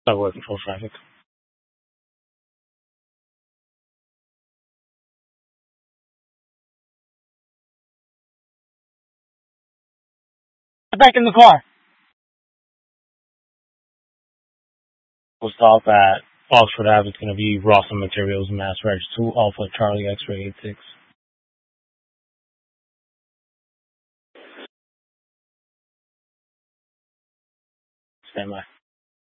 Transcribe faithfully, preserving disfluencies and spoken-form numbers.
Highway control traffic. Get back in the car. We'll stop at Oxford Ave. It's going to be Rawson Materials, Mass Reg two, Alpha Charlie X-Ray eighty-six. Stand by.